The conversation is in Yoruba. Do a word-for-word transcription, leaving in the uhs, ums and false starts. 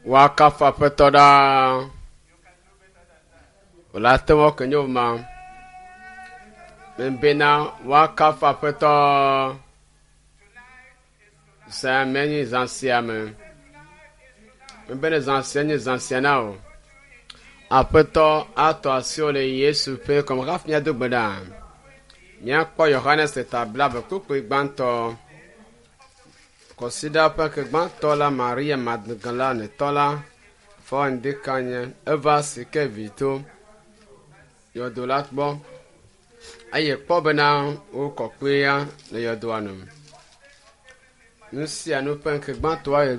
Wakafa petoda. Olate mo kenyo ma. Mbena wakafa peto. C'est mes anciens. Mbena les anciens, les anciens now. Apeto attention le Yesu pe comme rafnia de beda. Nya kwa Yohanes etablable kuku igbanto. Consider pas que gbanto la Maria Magdalene tola. Fo indikanye eva sike vito. Yodolat bo. Aye pobena o kokweya le yodoanum. Nous si à nous peint que gbanto